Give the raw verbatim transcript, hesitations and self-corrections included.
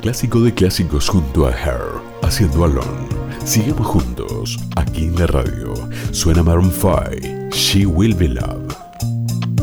clásico de clásicos junto a Her, haciendo Alone. Sigamos juntos, aquí en la radio. Suena Maroon cinco, She Will Be Loved.